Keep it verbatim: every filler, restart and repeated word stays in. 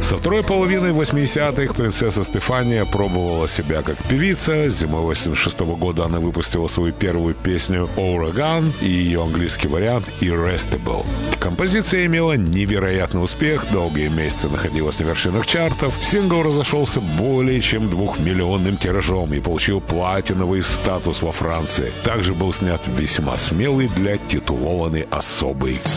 Со второй половины восьмидесятых принцесса Стефания пробовала себя как певица. Зимой восемьдесят шестого года она выпустила свою первую песню «Oregon» и ее английский вариант «Irresistible». Композиция имела невероятный успех, долгие месяцы находилась на вершинах чартов. Сингл разошелся более чем двухмиллионным тиражом и получил платиновый статус во Франции. Также был снят весьма смелый для титулованной особый